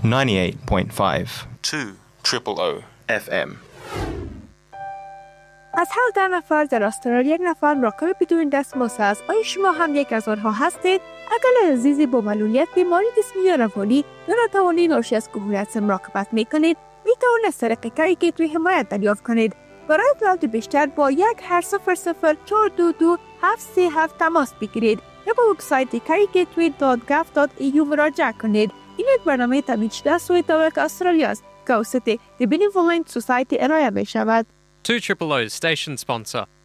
98.5 200 FM. از هر 10 نفر در استرالیا 1 نفر مراقب بدون دستمزد است. آیا شما هم یک از آنها هستید؟ اگر عزیزی با معلولیت بیماری جسمی یا روانی یا ناتوانی ناشی از کهولت مراقبت میکنید، میتوانید از طریق کاری گیتوی حمایت دریافت کنید. برای اطلاعات بیشتر با 1-800-422-737 تماس بگیرید یا به وبسایت caregateway.gov.au مراجعه کنید. این یک برنامه تامین شده از سوی دولت استرالیا است که توسط The Benevolent Society ارائه می شود. 200 station sponsor.